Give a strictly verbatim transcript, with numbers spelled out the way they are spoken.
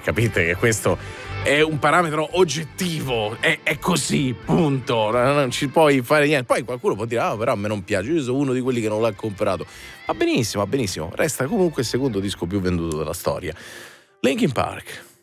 capite che questo è un parametro oggettivo, è, è così, punto, non ci puoi fare niente. Poi qualcuno può dire, ah però a me non piace, io sono uno di quelli che non l'ha comprato. Va benissimo, va benissimo, resta comunque il secondo disco più venduto della storia. Linkin Park.